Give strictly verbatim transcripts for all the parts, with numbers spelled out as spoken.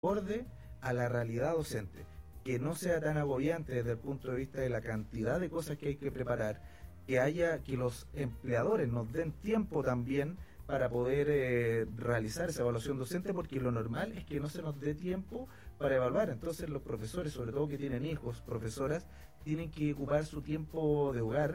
acorde a la realidad docente, que no sea tan agobiante desde el punto de vista de la cantidad de cosas que hay que preparar, que haya, que los empleadores nos den tiempo también para poder eh, realizar esa evaluación docente, porque lo normal es que no se nos dé tiempo para evaluar. Entonces los profesores, sobre todo que tienen hijos, profesoras, tienen que ocupar su tiempo de hogar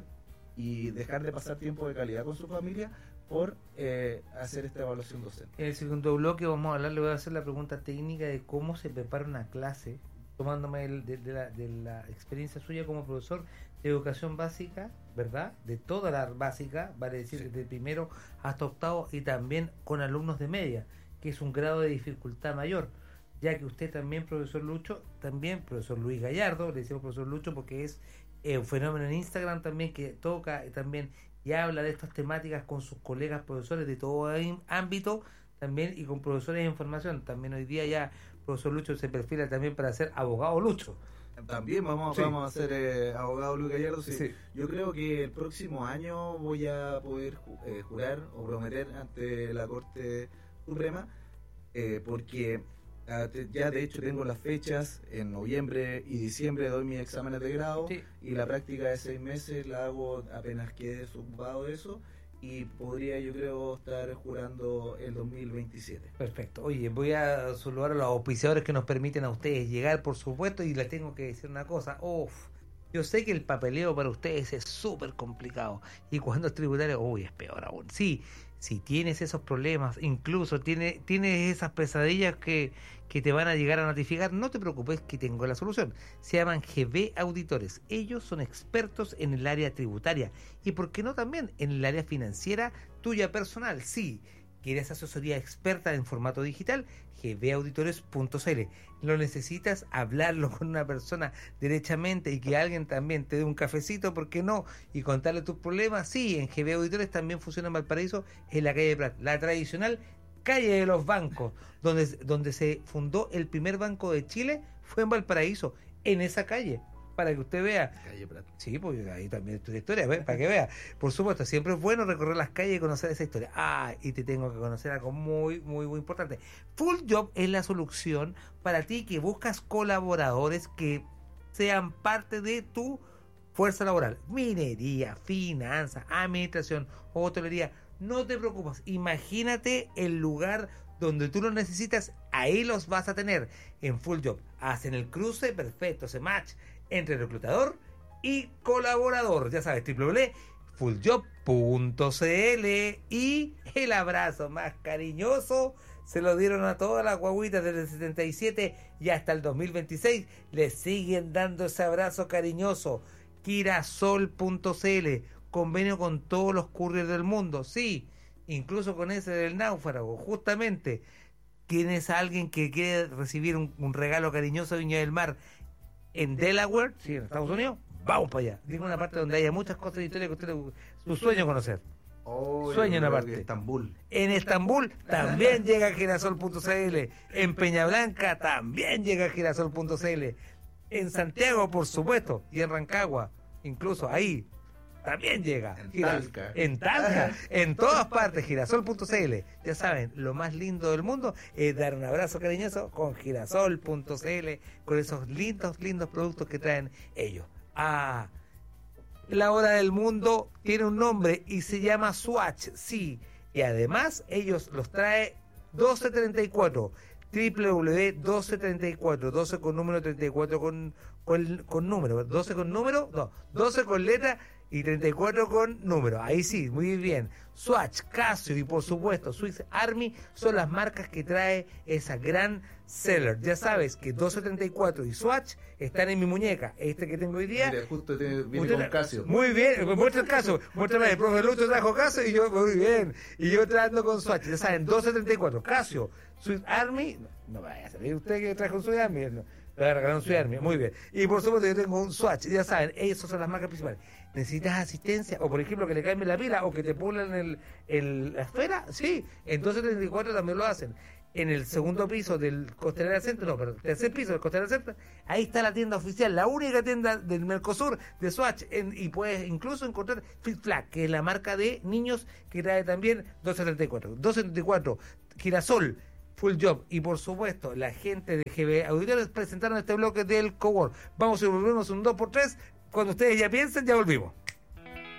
y dejar de pasar tiempo de calidad con su familia por eh, hacer esta evaluación docente. En el segundo bloque vamos a hablar, le voy a hacer la pregunta técnica de cómo se prepara una clase, tomándome el, de, de, la, de la experiencia suya como profesor de educación básica, ¿verdad? De toda la básica, vale decir, sí, desde primero hasta octavo, y también con alumnos de media, que es un grado de dificultad mayor, ya que usted también, profesor Lucho, también profesor Luis Gallardo, le decimos profesor Lucho porque es eh, un fenómeno en Instagram también que toca también y habla de estas temáticas con sus colegas profesores de todo ámbito también, y con profesores en formación. También hoy día ya profesor Lucho se perfila también para ser abogado Lucho. También vamos, sí. vamos a ser eh, abogado Luis Gallardo. Sí. Sí. Yo creo que el próximo año voy a poder eh, jurar o prometer ante la Corte Suprema, eh, porque ya de hecho tengo las fechas. En noviembre y diciembre doy mis exámenes de grado, sí, y la práctica de seis meses la hago apenas quede desocupado de eso, y podría, yo creo, estar jurando el dos mil veintisiete. Perfecto. Oye, voy a saludar a los auspiciadores que nos permiten a ustedes llegar, por supuesto, y les tengo que decir una cosa. Uf, yo sé que el papeleo para ustedes es súper complicado, y cuando es tributario, uy, es peor aún. Sí, si tienes esos problemas, incluso tiene, tienes esas pesadillas que, que te van a llegar a notificar, no te preocupes, que tengo la solución. Se llaman G B Auditores. Ellos son expertos en el área tributaria y, ¿por qué no, también en el área financiera tuya personal? Sí. ¿Quieres asesoría experta en formato digital? G B auditores punto c l. ¿Lo necesitas? Hablarlo con una persona derechamente y que alguien también te dé un cafecito, ¿por qué no? Y contarle tus problemas. Sí, en G B Auditores también funciona en Valparaíso, en la calle de Prat, la tradicional calle de los bancos, donde, donde se fundó el primer banco de Chile, fue en Valparaíso, en esa calle. Para que usted vea. Calle Prat. Sí, pues ahí también es tu historia, ¿ves? Para que vea. Por supuesto, siempre es bueno recorrer las calles y conocer esa historia. Ah, y te tengo que conocer algo muy, muy, muy importante. Full Job es la solución para ti que buscas colaboradores que sean parte de tu fuerza laboral. Minería, finanzas, administración, hotelería. No te preocupes. Imagínate el lugar donde tú los necesitas, ahí los vas a tener en Full Job. Hacen el cruce perfecto, ese match entre reclutador y colaborador. Ya sabes, doble u doble u doble punto full job punto c l. Y el abrazo más cariñoso se lo dieron a todas las guaguitas desde el setenta y siete y hasta el dos mil veintiséis. Les siguen dando ese abrazo cariñoso. Girasol punto c l, convenio con todos los couriers del mundo. Sí, incluso con ese del náufrago. Justamente, tienes a alguien que quiere recibir un, un regalo cariñoso de Viña del Mar en Delaware, sí, en Estados Unidos, vamos para allá. Digo, una parte donde haya muchas cosas de historia que usted su sueño conocer. Oh, sueño una parte. En Estambul. En Estambul también llega Girasol punto c l. En Peña Blanca también llega Girasol punto c l. En Santiago, por supuesto, y en Rancagua, incluso ahí también llega. En Talca. En Talca, en todas partes, Girasol punto c l. Ya saben, lo más lindo del mundo es dar un abrazo cariñoso con Girasol punto c l, con esos lindos, lindos productos que traen ellos. Ah, la hora del mundo tiene un nombre y se llama Swatch, sí. Y además, ellos los trae doce treinta y cuatro. doble u doble u doble u punto doce treinta y cuatro, doce con número, treinta y cuatro con, con, con número, doce con número, no, doce con letra y treinta y cuatro con número. Ahí sí, muy bien. Swatch, Casio y por supuesto Swiss Army son las marcas que trae esa gran seller. Ya sabes que doce treinta y cuatro y Swatch están en mi muñeca, este que tengo hoy día. Mira, justo te, viene con Casio. Muy bien, muestra el caso, muéstrame, el profe Lucho trajo Casio y yo, muy bien, y yo trayendo con Swatch. Ya saben, doce treinta y cuatro, Casio, Swiss Army, no, no vaya a salir usted que trajo un Swiss Army, no. Le regalaron su Army, muy bien. Y por supuesto yo tengo un Swatch, ya saben, esas son las marcas principales. ¿Necesitas asistencia? O por ejemplo que le cambien la pila o que te pulan el, el, la esfera, sí, en doce treinta y cuatro también lo hacen. En el segundo piso del Costanera Center, no, perdón, tercer piso del Costanera Center, ahí está la tienda oficial, la única tienda del Mercosur de Swatch, en, y puedes incluso encontrar Fit Flag, que es la marca de niños que trae también doce treinta y cuatro. doce treinta y cuatro, Girasol, Full Job. Y por supuesto, la gente de G B Auditores presentaron este bloque del Cowork. Vamos a volvernos un dos por tres. Cuando ustedes ya piensen, ya volvimos.